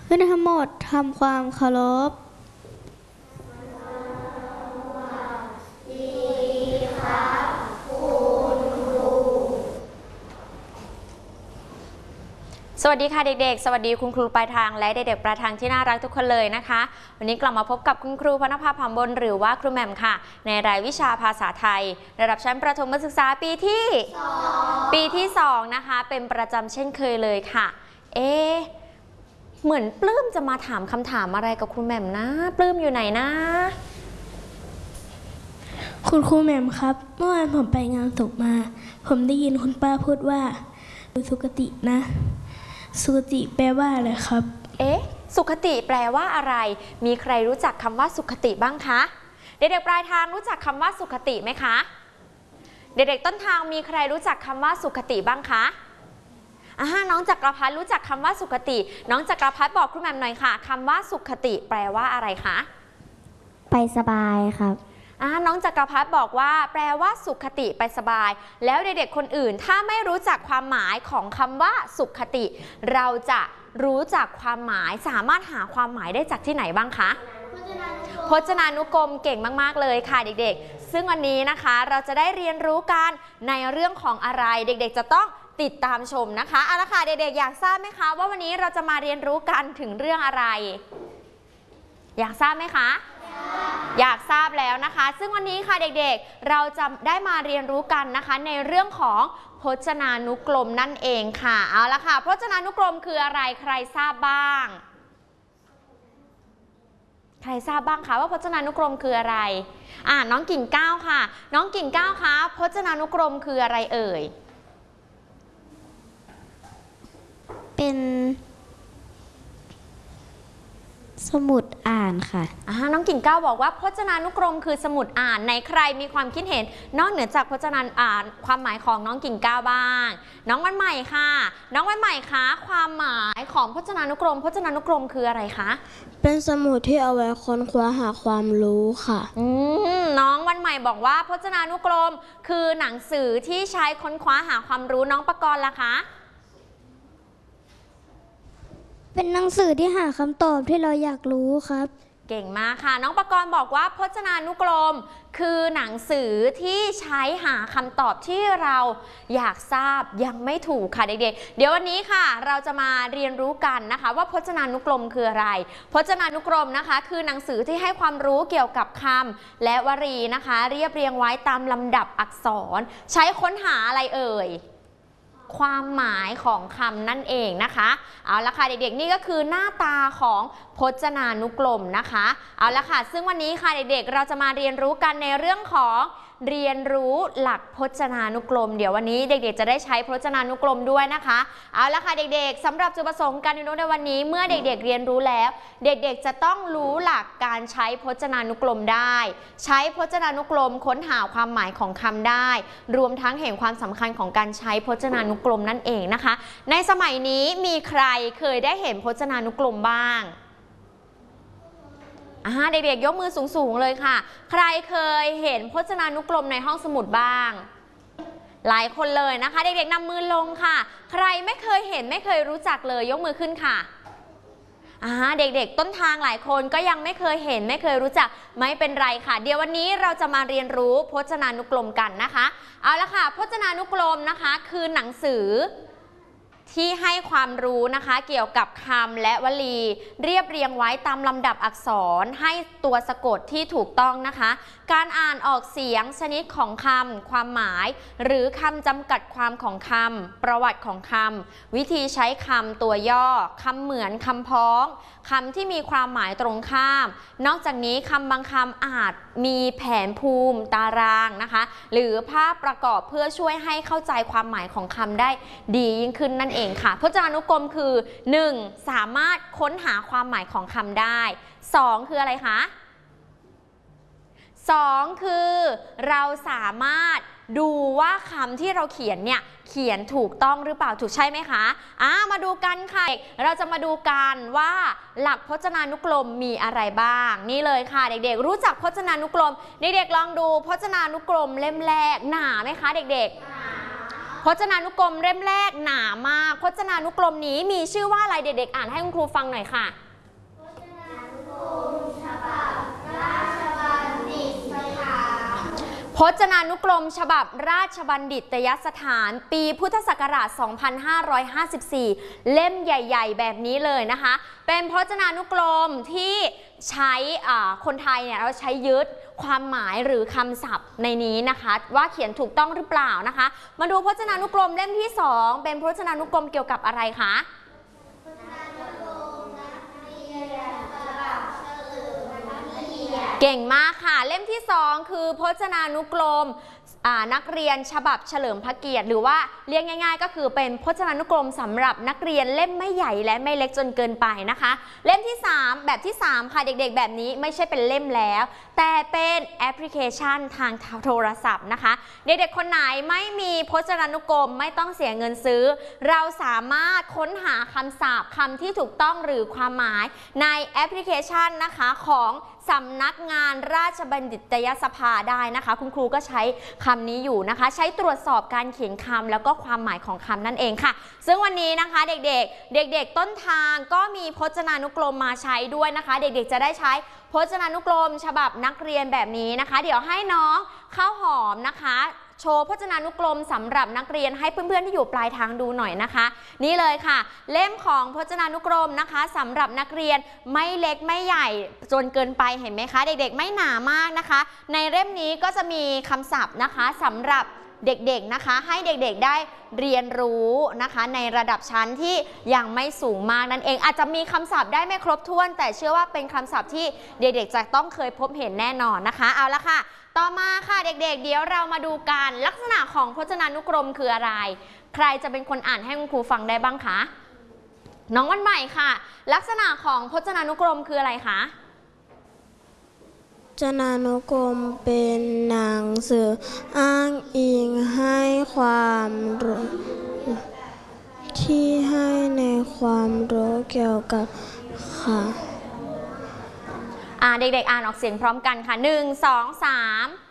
เพื่อนทั้งหมดทำความเคารพสวัสดีค่ะเด็กๆสวัสดีคุณครูปลายทางและเด็กๆปลายทางที่น่ารักทุกคนเลยนะคะวันนี้กลับมาพบกับคุณครูพรณภา ผามบนหรือว่าครูแหม่มค่ะในรายวิชาภาษาไทยระดับชั้นประถมศึกษาปีที่2นะคะเป็นประจำเช่นเคยเลยค่ะเหมือนปลื้มจะมาถามคำถามอะไรกับครูแหม่มนะปลื้มอยู่ไหนนะคุณครูแหม่มครับเมื่อวานผมไปงานศพมาผมได้ยินคุณป้าพูดว่าสุคตินะสุคติแปลว่าอะไรครับสุคติแปลว่าอะไรมีใครรู้จักคำว่าสุคติบ้างคะเด็กๆปลายทางรู้จักคำว่าสุคติไหมคะเด็กๆต้นทางมีใครรู้จักคำว่าสุคติบ้างคะน้องจักรพัฒน์รู้จักคำว่าสุคติน้องจักรพัฒน์บอกครูแหม่มหน่อยค่ะคำว่าสุคติแปลว่าอะไรคะไปสบายครับน้องจักรพัฒน์บอกว่าแปลว่าสุขติไปสบายแล้วเด็กๆคนอื่นถ้าไม่รู้จักความหมายของคำว่าสุขติเราจะรู้จักความหมายสามารถหาความหมายได้จากที่ไหนบ้างคะพจนานุกรมเก่งมากๆเลยค่ะเด็กๆซึ่งวันนี้นะคะเราจะได้เรียนรู้กันในเรื่องของอะไรเด็กๆจะต้องติดตามชมนะคะเอาละค่ะเด็กๆอยากทราบไหมคะว่าวันนี้เราจะมาเรียนรู้กันถึงเรื่องอะไรอยากทราบไหมคะอยากทราบแล้วนะคะซึ่งวันนี้ค่ะเด็กๆเราจะได้มาเรียนรู้กันนะคะในเรื่องของพจนานุกรมนั่นเองค่ะเอาละค่ะพจนานุกรมคืออะไรใครทราบบ้างใครทราบบ้างคะว่าพจนานุกรมคืออะไรน้องกิ่งก้าวค่ะน้องกิ่งก้าวคะพจนานุกรมคืออะไรเอ่ยเป็นสมุดอ่านค่ะน้องกิ่งก้าวบอกว่าพจนานุกรมคือสมุดอ่านในใครมีความคิดเห็นนอกเหนือจากพจนาความหมายของน้องกิ่งก้าวบ้างน้องวันใหม่ค่ะน้องวันใหม่คะความหมายของพจนานุกรมคืออะไรคะเป็นสมุดที่เอาไว้ค้นคว้าหาความรู้ค่ะน้องวันใหม่บอกว่าพจนานุกรมคือหนังสือที่ใช้ค้นคว้าหาความรู้น้องปกรณ์ล่ะคะเป็นหนังสือที่หาคำตอบที่เราอยากรู้ครับเก่งมากค่ะน้องปกรณ์บอกว่าพจนานุกรมคือหนังสือที่ใช้หาคำตอบที่เราอยากทราบยังไม่ถูกค่ะเด็กๆเดี๋ยววันนี้ค่ะเราจะมาเรียนรู้กันนะคะว่าพจนานุกรมคืออะไรพจนานุกรมนะคะคือหนังสือที่ให้ความรู้เกี่ยวกับคำและวลีนะคะเรียบเรียงไว้ตามลำดับอักษรใช้ค้นหาอะไรเอ่ยความหมายของคำนั่นเองนะคะเอาละค่ะเด็กๆนี่ก็คือหน้าตาของพจนานุกรมนะคะเอาละค่ะซึ่งวันนี้ค่ะเด็กๆเราจะมาเรียนรู้กันในเรื่องของเรียนรู้หลักพจนานุกรมเดี๋ยววันนี้เด็กๆจะได้ใช้พจนานุกรมด้วยนะคะเอาละค่ะเด็กๆสำหรับจุดประสงค์การเรียนรู้ในวันนี้เมื่อเด็กๆเรียนรู้แล้วเด็กๆจะต้องรู้หลักการใช้พจนานุกรมได้ใช้พจนานุกรมค้นหาความหมายของคำได้รวมทั้งเห็นความสำคัญของการใช้พจนานุกรมนั่นเองนะคะในสมัยนี้มีใครเคยได้เห็นพจนานุกรมบ้างเด็กๆยกมือสูงๆเลยค่ะใครเคยเห็นพจนานุกรมในห้องสมุดบ้างหลายคนเลยนะคะเด็กๆนำมือลงค่ะใครไม่เคยเห็นไม่เคยรู้จักเลยยกมือขึ้นค่ะเด็กๆต้นทางหลายคนก็ยังไม่เคยเห็นไม่เคยรู้จักไม่เป็นไรค่ะเดี๋ยววันนี้เราจะมาเรียนรู้พจนานุกรมกันนะคะเอาละค่ะพจนานุกรมนะคะคือหนังสือที่ให้ความรู้นะคะเกี่ยวกับคำและวลีเรียบเรียงไว้ตามลำดับอักษรให้ตัวสะกดที่ถูกต้องนะคะการอ่านออกเสียงชนิดของคำความหมายหรือคำจำกัดความของคำประวัติของคำวิธีใช้คำตัวย่อคำเหมือนคำพ้องคำที่มีความหมายตรงข้ามนอกจากนี้คำบางคำอาจมีแผนภูมิตารางนะคะหรือภาพประกอบเพื่อช่วยให้เข้าใจความหมายของคำได้ดียิ่งขึ้นนั่นเองค่ะพจนานุกรมคือ 1. สามารถค้นหาความหมายของคำได้ 2. คืออะไรคะ2คือเราสามารถดูว่าคำที่เราเขียนเนี่ยเขียนถูกต้องหรือเปล่าถูกใช่ไหมคะมาดูกันค่ะเราจะมาดูกันว่าหลักพจนานุกรมมีอะไรบ้างนี่เลยค่ะเด็กๆรู้จักพจนานุกรมเด็กๆลองดูพจนานุกรมเล่มแรกหนาไหมคะเด็กๆพจนานุกรมเล่มแรกหนามากพจนานุกรมนี้มีชื่อว่าอะไรเด็กๆอ่านให้คุณครูฟังหน่อยค่ะพจนานุกรมฉบับราชบัณฑิตยสถานปีพุทธศักราช 2554 เล่มใหญ่ๆแบบนี้เลยนะคะ เป็นพจนานุกรมที่ใช้คนไทยเนี่ยเราใช้ยึดความหมายหรือคำศัพท์ในนี้นะคะว่าเขียนถูกต้องหรือเปล่านะคะมาดูพจนานุกรมเล่มที่ 2เป็นพจนานุกรมเกี่ยวกับอะไรคะเก่งมากค่ะเล่มที่ 2คือพจนานุกรมนักเรียนฉบับเฉลิมพระเกียรติหรือว่าเรียกง่ายๆก็คือเป็นพจนานุกรมสำหรับนักเรียนเล่มไม่ใหญ่และไม่เล็กจนเกินไปนะคะเล่มที่ 3แบบที่ 3ค่ะเด็กๆแบบนี้ไม่ใช่เป็นเล่มแล้วแต่เป็นแอปพลิเคชันทางโทรศัพท์นะคะเด็กๆคนไหนไม่มีพจนานุกรมไม่ต้องเสียเงินซื้อเราสามารถค้นหาคำศัพท์คำที่ถูกต้องหรือความหมายในแอปพลิเคชันนะคะของสำนักงานราชบัณฑิตยสภาได้นะคะคุณครูก็ใช้คำนี้อยู่นะคะใช้ตรวจสอบการเขียนคำแล้วก็ความหมายของคำนั่นเองค่ะซึ่งวันนี้นะคะเด็กๆต้นทางก็มีพจนานุกรมมาใช้ด้วยนะคะเด็กๆจะได้ใช้พจนานุกรมฉบับนักเรียนแบบนี้นะคะเดี๋ยวให้น้องข้าวหอมนะคะโชว์พจนานุกรมสำหรับนักเรียนให้เพื่อนๆที่อยู่ปลายทางดูหน่อยนะคะนี่เลยค่ะเล่มของพจนานุกรมนะคะสำหรับนักเรียนไม่เล็กไม่ใหญ่จนเกินไปเห็นไหมคะเด็กๆไม่หนามากนะคะในเล่มนี้ก็จะมีคำศัพท์นะคะสำหรับเด็กๆนะคะให้เด็กๆได้เรียนรู้นะคะในระดับชั้นที่ยังไม่สูงมากนั่นเองอาจจะมีคำศัพท์ได้ไม่ครบถ้วนแต่เชื่อว่าเป็นคำศัพท์ที่เด็กๆจะต้องเคยพบเห็นแน่นอนนะคะเอาละค่ะต่อมาค่ะเด็กๆเดี๋ยวเรามาดูกันลักษณะของพจนานุกรมคืออะไรใครจะเป็นคนอ่านให้คุณครูฟังได้บ้างคะน้องวันใหม่ค่ะลักษณะของพจนานุกรมคืออะไรคะพจนานุกรมเป็นหนังสืออ้างอิงให้ความรู้ที่ให้ในความรู้เกี่ยวกับค่ะเด็กๆอ่านออกเสียงพร้อมกันค่ะ1 2 3